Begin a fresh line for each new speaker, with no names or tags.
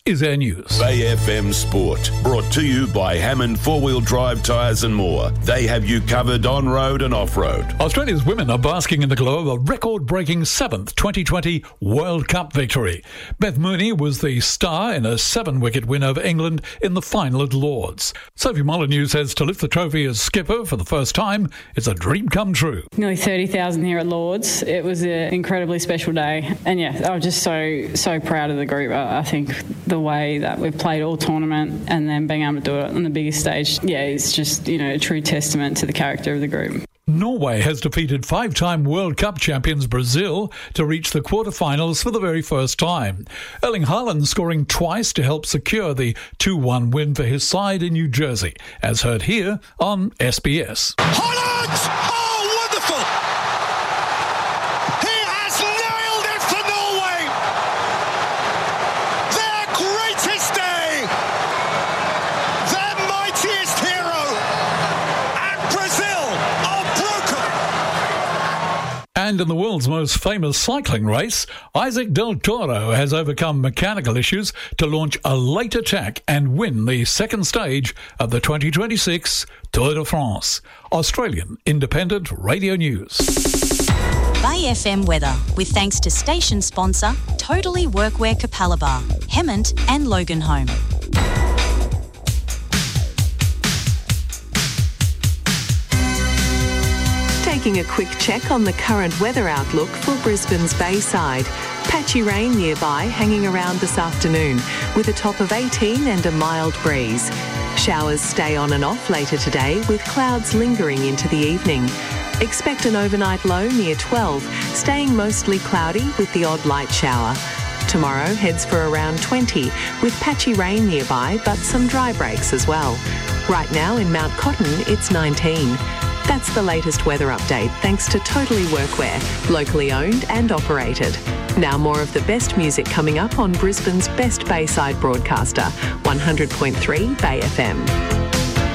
is Air News.
Bay FM Sport, brought to you by Hammond 4-Wheel Drive Tyres and more. They have you covered on-road and off-road.
Australia's women are basking in the glow of a record-breaking 7th 2020 World Cup victory. Beth Mooney was the star in a 7-wicket win over England in the final at Lords. Sophie Molyneux says to lift the trophy as skipper for the first time, it's a dream come true.
Nearly 30,000 here at Lords. It was an incredibly special day. And yeah, I was just so proud of the group. I think the way that we've played all tournament and then being able to do it on the biggest stage, yeah, it's just, a true testament to the character of the group.
Norway has defeated 5-time World Cup champions Brazil to reach the quarterfinals for the very first time. Erling Haaland scoring twice to help secure the 2-1 win for his side in New Jersey, as heard here on SBS.
Haaland! Oh, wonderful! He has nailed it for Norway! Their greatest day! Their mightiest hero! And Brazil are broken!
And in the world's most famous cycling race, Isaac Del Toro has overcome mechanical issues to launch a late attack and win the second stage of the 2026 Tour de France. Australian Independent Radio News.
Bay FM weather, with thanks to station sponsor Totally Workwear Capalaba, Hemmant and Loganholme.
Taking a quick check on the current weather outlook for Brisbane's Bayside. Patchy rain nearby hanging around this afternoon with a top of 18 and a mild breeze. Showers stay on and off later today with clouds lingering into the evening. Expect an overnight low near 12, staying mostly cloudy with the odd light shower. Tomorrow heads for around 20 with patchy rain nearby but some dry breaks as well. Right now in Mount Cotton it's 19. That's the latest weather update thanks to Totally Workwear, locally owned and operated. Now more of the best music coming up on Brisbane's best Bayside broadcaster, 100.3 Bay FM.